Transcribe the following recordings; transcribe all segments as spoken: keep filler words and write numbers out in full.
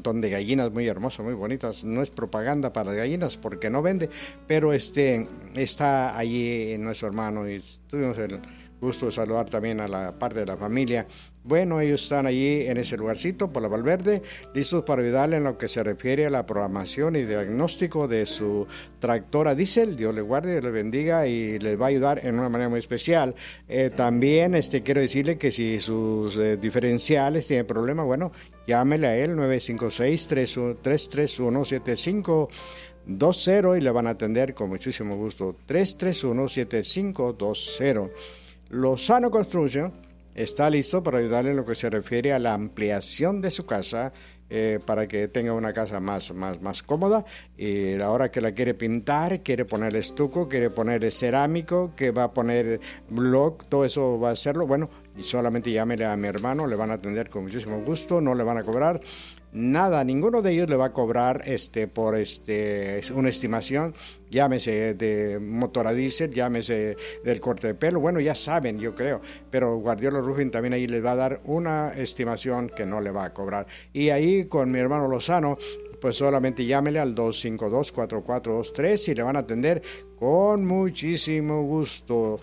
montón de gallinas muy hermosas, muy bonitas. No es propaganda para las gallinas porque no vende, pero este está allí nuestro hermano y tuvimos el gusto de saludar también a la parte de la familia. Bueno, ellos están allí en ese lugarcito por la Valverde, listos para ayudarle en lo que se refiere a la programación y diagnóstico de su tractora diésel. Dios le guarde, Dios le bendiga y les va a ayudar en una manera muy especial. Eh, también este, quiero decirle que si sus eh, diferenciales tienen problemas, bueno, llámele a él nueve cinco seis, tres tres uno, siete cinco dos cero y le van a atender con muchísimo gusto. tres tres uno, siete cinco dos cero. Lozano Construction está listo para ayudarle en lo que se refiere a la ampliación de su casa, eh, para que tenga una casa más, más, más cómoda. Y a la hora que la quiere pintar, quiere poner estuco, quiere poner cerámico, que va a poner block, todo eso va a hacerlo. Bueno, y solamente llámele a mi hermano, le van a atender con muchísimo gusto, no le van a cobrar nada, ninguno de ellos le va a cobrar este por este una estimación, llámese de motor a diésel, llámese del corte de pelo, bueno, ya saben, yo creo, pero Guardiola Roofing también ahí les va a dar una estimación que no le va a cobrar. Y ahí con mi hermano Lozano, pues solamente llámele al dos cinco dos, cuatro cuatro dos tres y le van a atender con muchísimo gusto.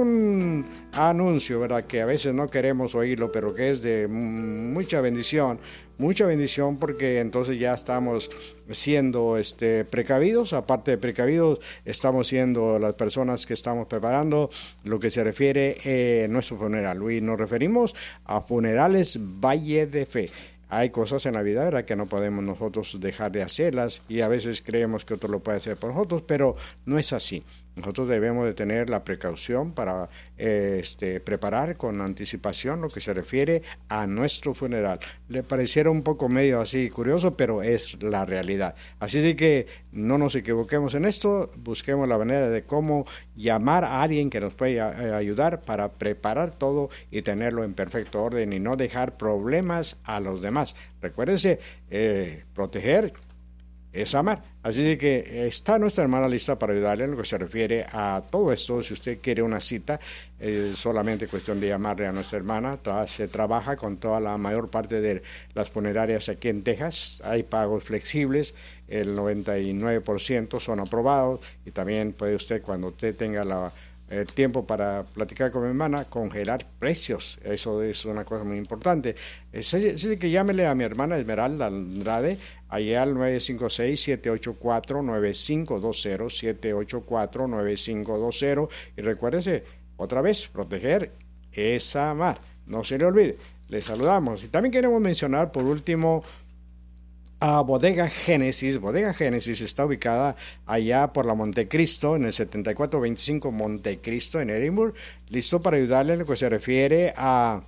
Un anuncio, ¿verdad?, que a veces no queremos oírlo, pero que es de mucha bendición, mucha bendición, porque entonces ya estamos siendo este, precavidos. Aparte de precavidos, estamos siendo las personas que estamos preparando lo que se refiere a eh, nuestro funeral. Y nos referimos a Funerales Valle de Fe. Hay cosas en la vida, ¿verdad?, que no podemos nosotros dejar de hacerlas y a veces creemos que otro lo puede hacer por nosotros, pero no es así. Nosotros debemos de tener la precaución para eh, este, preparar con anticipación lo que se refiere a nuestro funeral. Le pareciera un poco medio así curioso, pero es la realidad. Así de que no nos equivoquemos en esto, busquemos la manera de cómo llamar a alguien que nos pueda ayudar para preparar todo y tenerlo en perfecto orden y no dejar problemas a los demás. Recuérdense, eh, proteger es amar. Así de que está nuestra hermana lista para ayudarle en lo que se refiere a todo esto. Si usted quiere una cita, es solamente cuestión de llamarle a nuestra hermana. Tra- se trabaja con toda la mayor parte de las funerarias aquí en Texas. Hay pagos flexibles, el noventa y nueve por ciento son aprobados, y también puede usted, cuando usted tenga la Eh, tiempo para platicar con mi hermana, congelar precios. Eso es una cosa muy importante. Así que llámele a mi hermana Esmeralda Andrade allá al nueve cinco seis, siete ocho cuatro, nueve cinco dos cero, siete ocho cuatro, nueve cinco dos cero, y recuérdese, otra vez, proteger es amar, no se le olvide. Le saludamos y también queremos mencionar por último a Bodega Génesis. Bodega Génesis está ubicada allá por la Montecristo, en el setenta y cuatro veinticinco Montecristo, en Edinburgh, listo para ayudarle en lo que se refiere a,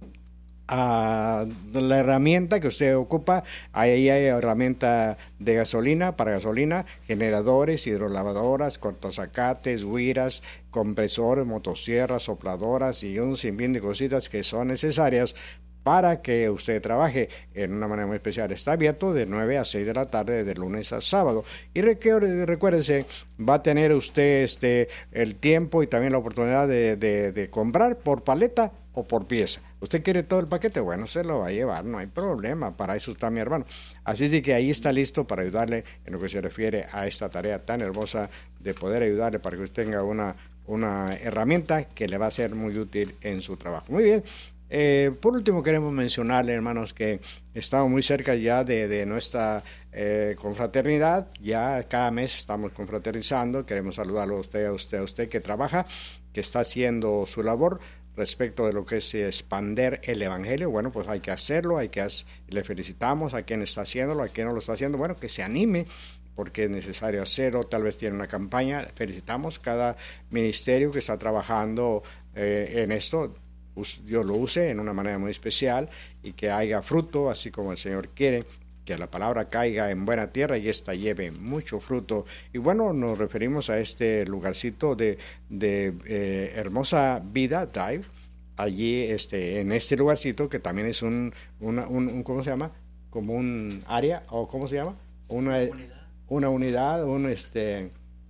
a la herramienta que usted ocupa. Ahí hay herramienta de gasolina, para gasolina, generadores, hidrolavadoras, cortazacates, guiras, compresores, motosierras, sopladoras y un sinfín de cositas que son necesarias para que usted trabaje en una manera muy especial. Está abierto de nueve a seis de la tarde, de lunes a sábado. Y recuerde, recuérdese, va a tener usted este el tiempo y también la oportunidad de, de, de comprar por paleta o por pieza. ¿Usted quiere todo el paquete? Bueno, se lo va a llevar, no hay problema. Para eso está mi hermano. Así es de que ahí está listo para ayudarle en lo que se refiere a esta tarea tan hermosa de poder ayudarle para que usted tenga una, una herramienta que le va a ser muy útil en su trabajo. Muy bien. Eh, por último queremos mencionarle, hermanos, que estamos muy cerca ya de, de nuestra eh, confraternidad. Ya cada mes estamos confraternizando. Queremos saludarlo a usted, a usted, a usted que trabaja, que está haciendo su labor respecto de lo que es expander el evangelio. Bueno, pues hay que hacerlo, hay que hacer, le felicitamos a quien está haciéndolo, a quien no lo está haciendo. Bueno, que se anime, porque es necesario hacerlo. Tal vez tiene una campaña. Felicitamos cada ministerio que está trabajando eh, en esto. Dios lo use en una manera muy especial y que haya fruto, así como el Señor quiere, que la palabra caiga en buena tierra y ésta lleve mucho fruto. Y bueno, nos referimos a este lugarcito de, de eh, Hermosa Vida Drive, allí este, en este lugarcito que también es un, una, un, un, ¿cómo se llama? Como un área, o ¿cómo se llama? Una unidad, una unidad un, este,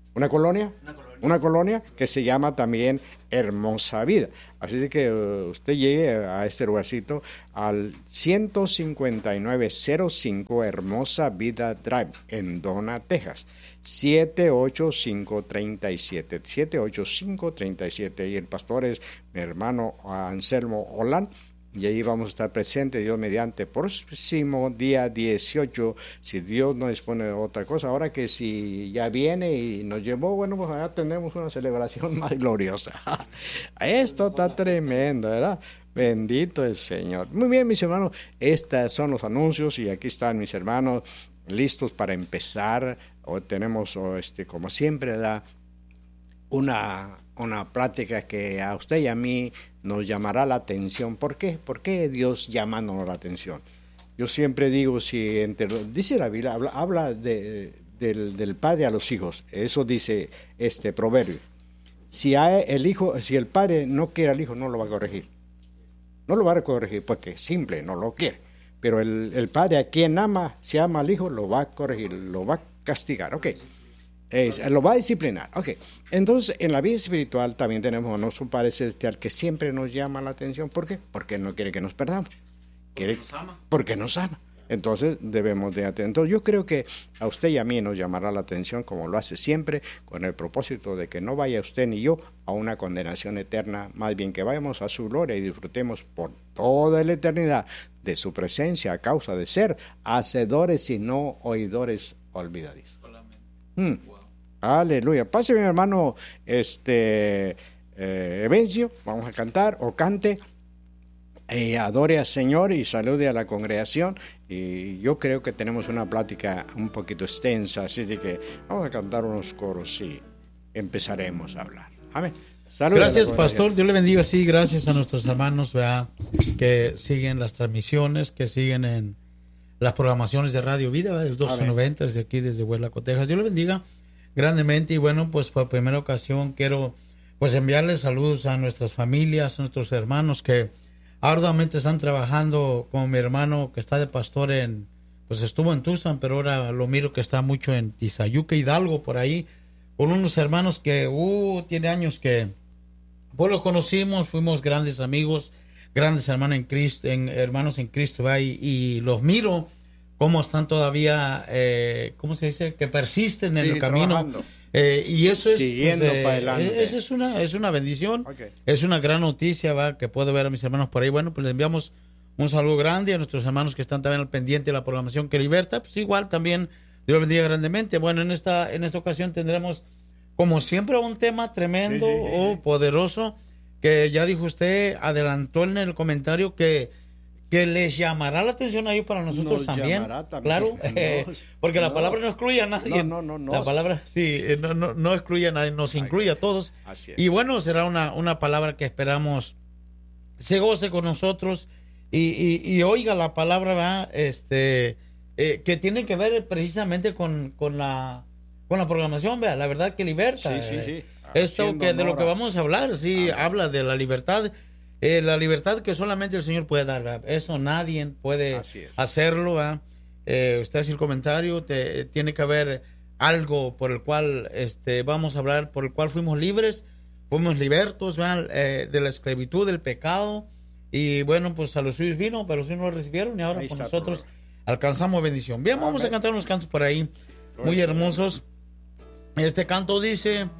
¿Una colonia? Una colonia. Una colonia que se llama también Hermosa Vida. Así de que uh, usted llegue a este lugarcito al ciento cincuenta y nueve cero cinco Hermosa Vida Drive en Donna, Texas. siete ocho cinco tres siete. siete ocho cinco tres siete. Y el pastor es mi hermano Anselmo Holland. Y ahí vamos a estar presentes, Dios mediante, próximo día dieciocho, si Dios no dispone otra cosa. Ahora que si ya viene y nos llevó, bueno, pues allá tenemos una celebración más gloriosa. Esto está tremendo, ¿verdad? Bendito el Señor. Muy bien, mis hermanos, estos son los anuncios y aquí están mis hermanos listos para empezar. Hoy tenemos, este, como siempre, ¿verdad? una... una plática que a usted y a mí nos llamará la atención. ¿Por qué? ¿Por qué Dios llamándonos la atención? Yo siempre digo, si entre, dice la Biblia, habla, habla de, del, del padre a los hijos. Eso dice este proverbio. Si hay el hijo, si el padre no quiere al hijo, no lo va a corregir. No lo va a corregir porque simple, no lo quiere. Pero el, el padre a quien ama, si ama al hijo, lo va a corregir, lo va a castigar. Ok. Es, lo va a disciplinar. Ok. Entonces, en la vida espiritual también tenemos a nuestro Padre Celestial que siempre nos llama la atención. ¿Por qué? Porque no quiere que nos perdamos. Quiere, porque nos ama. Porque nos ama. Entonces, debemos de atender. Yo creo que a usted y a mí nos llamará la atención, como lo hace siempre, con el propósito de que no vaya usted ni yo a una condenación eterna, más bien que vayamos a su gloria y disfrutemos por toda la eternidad de su presencia a causa de ser hacedores y no oidores olvidadizos. Hmm. Wow. Aleluya. Pase mi hermano este eh, Evencio, vamos a cantar o cante, eh, adore al Señor y salude a la congregación. Y yo creo que tenemos una plática un poquito extensa, así de que vamos a cantar unos coros y empezaremos a hablar. Amén. Saludos. Gracias, pastor. Dios le bendiga. Sí, gracias a nuestros hermanos, ¿verdad?, que siguen las transmisiones, que siguen en las programaciones de Radio Vida, ¿verdad?, el doce noventa, desde aquí, desde Huelaco, Texas. Dios le bendiga grandemente. Y bueno, pues por primera ocasión quiero pues enviarles saludos a nuestras familias, a nuestros hermanos que arduamente están trabajando, como mi hermano que está de pastor en, pues estuvo en Tucson, pero ahora lo miro que está mucho en Tizayuca, Hidalgo, por ahí, con unos hermanos que, uh, tiene años que, pues los conocimos, fuimos grandes amigos, grandes hermanos en Cristo, en, hermanos en Cristo, ¿verdad? Y, y los miro cómo están todavía, eh, ¿cómo se dice?, que persisten en sí, el camino. Eh, y eso es, siguiendo pues, eh, para adelante. Eso es una, es una bendición, okay. Es una gran noticia, ¿va?, que puedo ver a mis hermanos por ahí. Bueno, pues les enviamos un saludo grande a nuestros hermanos que están también al pendiente de la programación que liberta. Pues igual también Dios los bendiga grandemente. Bueno, en esta, en esta ocasión tendremos, como siempre, un tema tremendo o sí, sí, sí. poderoso, que ya dijo usted, adelantó en el comentario que que les llamará la atención a ellos para nosotros también, también, claro, eh, porque no, la palabra no excluye a nadie, no, no, no, la palabra sí, no, no, no excluye a nadie, nos incluye a todos, así es. Y bueno, será una, una palabra que esperamos se goce con nosotros y, y, y oiga la palabra, ¿verdad?, este, eh, que tiene que ver precisamente con, con la con la programación, ¿verdad?, la verdad que liberta, sí, sí, sí. Eso que de lo que vamos a hablar, sí, Amén. Habla de la libertad. Eh, la libertad que solamente el Señor puede dar, ¿verdad? Eso nadie puede hacerlo, ¿verdad? Eh, usted hace el comentario, te, tiene que haber algo por el cual este, vamos a hablar, por el cual fuimos libres, fuimos libertos, ¿verdad?, eh, de la esclavitud, del pecado, y bueno, pues a los suyos vino, pero los suyos no lo recibieron, y ahora pues nosotros alcanzamos bendición. Bien, vamos a cantar unos cantos por ahí, muy hermosos. Este canto dice...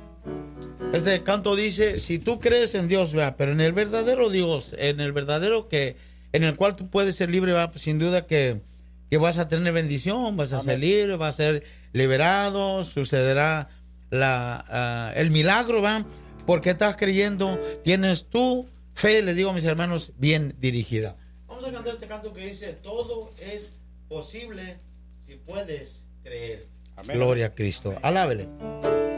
Este canto dice, si tú crees en Dios, ¿verdad?, pero en el verdadero Dios, en el verdadero que, en el cual tú puedes ser libre, ¿verdad?, pues sin duda que, que vas a tener bendición, vas a Amén. Ser libre, vas a ser liberado, sucederá la, uh, el milagro, ¿verdad?, porque estás creyendo, tienes tu fe, les digo a mis hermanos, bien dirigida. Vamos a cantar este canto que dice, todo es posible si puedes creer. Amén. Gloria a Cristo. Alábele.